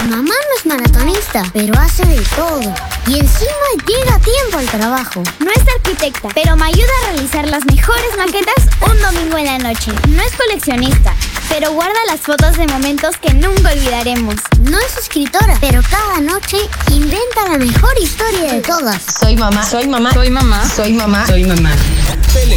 Mamá no es maratonista, pero hace de todo. Y encima llega a tiempo al trabajo. No es arquitecta, pero me ayuda a realizar las mejores maquetas un domingo en la noche. No es coleccionista, pero guarda las fotos de momentos que nunca olvidaremos. No es escritora, pero cada noche inventa la mejor historia de todas. Soy mamá. Soy mamá. Soy mamá. Soy mamá. Soy mamá.